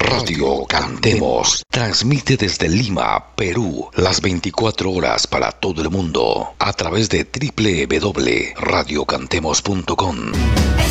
Radio Cantemos transmite desde Lima, Perú, las 24 horas para todo el mundo a través de www.radiocantemos.com.